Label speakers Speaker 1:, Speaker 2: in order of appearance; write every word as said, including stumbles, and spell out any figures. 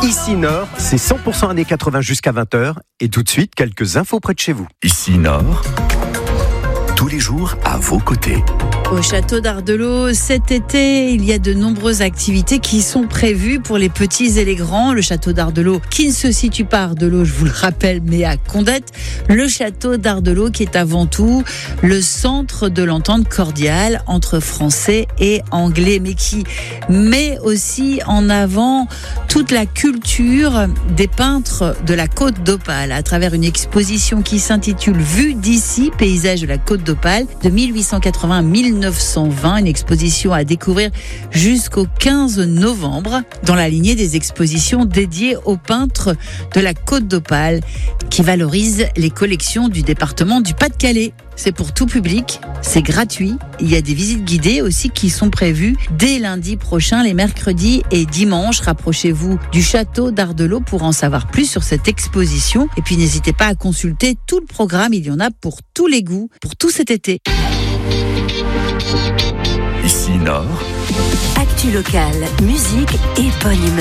Speaker 1: Ici Nord, c'est cent pour cent années quatre-vingts jusqu'à vingt heures. Et tout de suite, quelques infos près de chez vous.
Speaker 2: Ici Nord, tous les jours à vos côtés.
Speaker 3: Au château d'Ardelot, cet été, il y a de nombreuses activités qui sont prévues pour les petits et les grands. Le château d'Ardelot, qui ne se situe pas à Ardelot, je vous le rappelle, mais à Condette. Le château d'Ardelot, qui est avant tout le centre de l'entente cordiale entre Français et Anglais, mais qui met aussi en avant toute la culture des peintres de la Côte d'Opale à travers une exposition qui s'intitule Vue d'ici, paysage de la Côte d'Opale de mille huit cent quatre-vingts à mille neuf cent vingt, une exposition à découvrir jusqu'au quinze novembre dans la lignée des expositions dédiées aux peintres de la Côte d'Opale qui valorisent les collections du département du Pas-de-Calais. C'est pour tout public, c'est gratuit. Il y a des visites guidées aussi qui sont prévues dès lundi prochain, les mercredis et dimanches. Rapprochez-vous du château d'Ardelot pour en savoir plus sur cette exposition. Et puis n'hésitez pas à consulter tout le programme, il y en a pour tous les goûts, pour tout cet été.
Speaker 2: Ici Nord,
Speaker 4: Actu locale, musique et bonne humeur.